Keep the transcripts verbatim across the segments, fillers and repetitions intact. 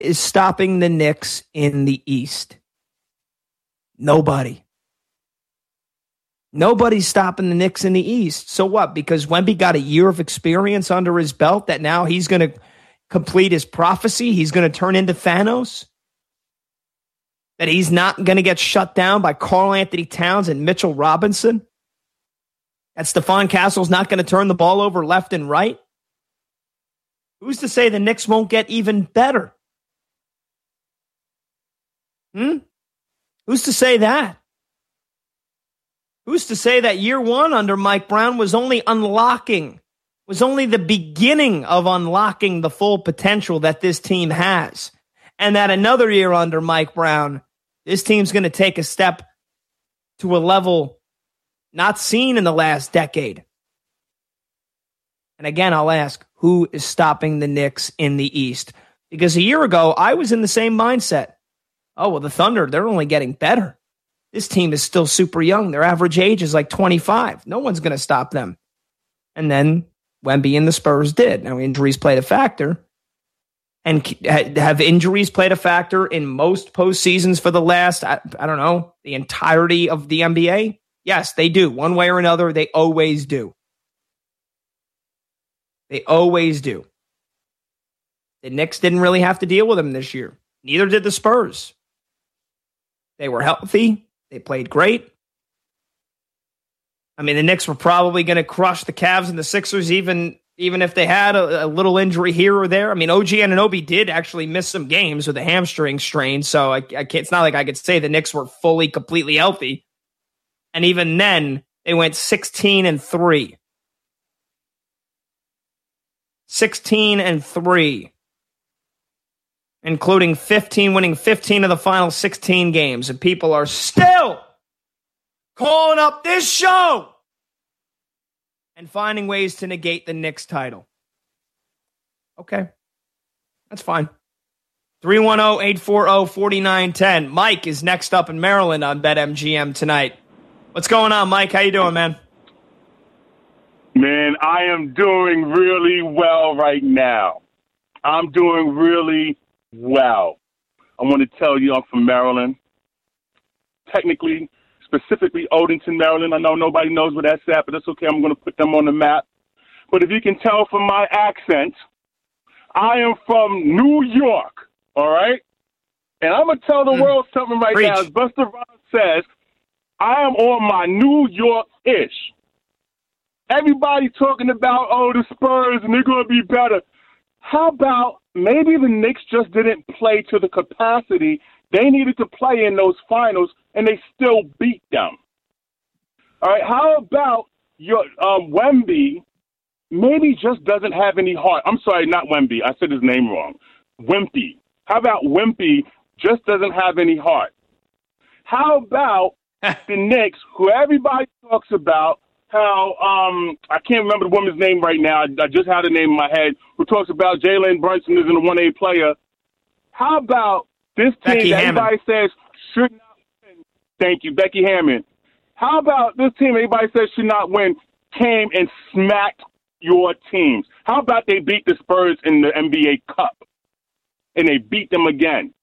is stopping the Knicks in the East? Nobody. Nobody's stopping the Knicks in the East. So what? Because Wemby got a year of experience under his belt that now he's going to complete his prophecy? He's going to turn into Thanos? That he's not going to get shut down by Karl Anthony Towns and Mitchell Robinson? That Stephon Castle's not going to turn the ball over left and right? Who's to say the Knicks won't get even better? Hmm? Who's to say that? Who's to say that year one under Mike Brown was only unlocking, was only the beginning of unlocking the full potential that this team has? And that another year under Mike Brown, this team's going to take a step to a level not seen in the last decade. And again, I'll ask, who is stopping the Knicks in the East? Because a year ago, I was in the same mindset. Oh, well, the Thunder, they're only getting better. This team is still super young. Their average age is like twenty-five. No one's going to stop them. And then Wemby and the Spurs did. Now, injuries played a factor. And have injuries played a factor in most postseasons for the last, I, I don't know, the entirety of the N B A? Yes, they do. One way or another, they always do. They always do. The Knicks didn't really have to deal with them this year. Neither did the Spurs. They were healthy. They played great. I mean, the Knicks were probably going to crush the Cavs and the Sixers even, even if they had a, a little injury here or there. I mean, O G Anunoby did actually miss some games with a hamstring strain, so I, I can't, it's not like I could say the Knicks were fully, completely healthy. And even then, they went sixteen and three. sixteen and three. Including fifteen, winning fifteen of the final sixteen games. And people are still calling up this show and finding ways to negate the Knicks title. Okay. That's fine. three one zero, eight four zero, four nine one zero. Mike is next up in Maryland on BetMGM tonight. What's going on, Mike? How you doing, man? Man, I am doing really well right now. I'm doing really well. I want to tell you I'm from Maryland. Technically, specifically Odenton, Maryland. I know nobody knows where that's at, but that's okay. I'm going to put them on the map. But if you can tell from my accent, I am from New York, all right? And I'm going to tell the mm. world something right Preach. now. As Buster Rhymes says, I am on my New York-ish. Everybody talking about, oh, the Spurs, and they're going to be better. How about maybe the Knicks just didn't play to the capacity they needed to play in those finals, and they still beat them? All right, how about your um, Wemby maybe just doesn't have any heart? I'm sorry, not Wemby. I said his name wrong. Wimpy. How about Wimpy just doesn't have any heart? How about the Knicks, who everybody talks about, how, um, I can't remember the woman's name right now. I, I just had her name in my head, who talks about Jalen Brunson isn't a one A player. How about this team Becky that Hammond. everybody says should not win? Thank you, Becky Hammond. How about this team everybody says should not win came and smacked your teams? How about they beat the Spurs in the N B A Cup and they beat them again?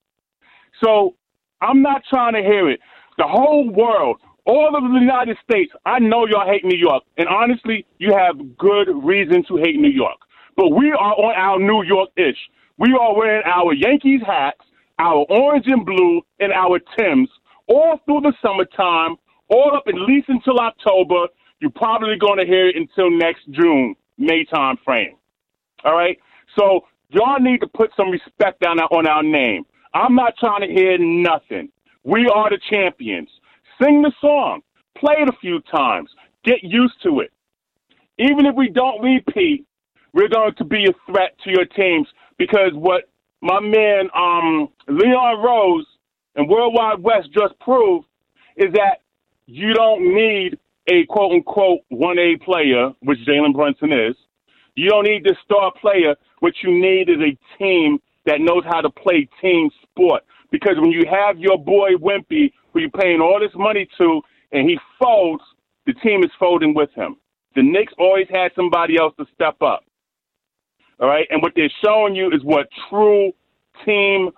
So I'm not trying to hear it. The whole world, all of the United States, I know y'all hate New York. And honestly, you have good reason to hate New York. But we are on our New York-ish. We are wearing our Yankees hats, our orange and blue, and our Timbs all through the summertime, all up at least until October. You're probably going to hear it until next June, May time frame. All right? So y'all need to put some respect down on our name. I'm not trying to hear nothing. We are the champions. Sing the song. Play it a few times. Get used to it. Even if we don't repeat, we're going to be a threat to your teams, because what my man um, Leon Rose and Worldwide West just proved is that you don't need a quote-unquote one A player, which Jalen Brunson is. You don't need this star player. What you need is a team that knows how to play team sport. Because when you have your boy Wimpy, who you're paying all this money to, and he folds, the team is folding with him. The Knicks always had somebody else to step up. All right? And what they're showing you is what true team